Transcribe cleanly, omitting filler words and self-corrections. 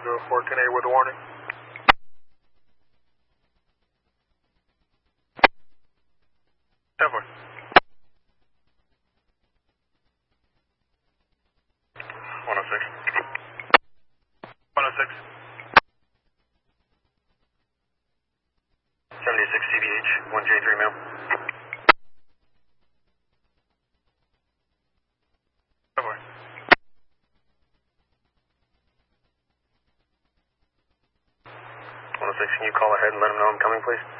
10-8 with a warning. Denver. 106. 106. 76 CBH, 1J3 male. Denver. 106, can you call ahead and let him know I'm coming, please?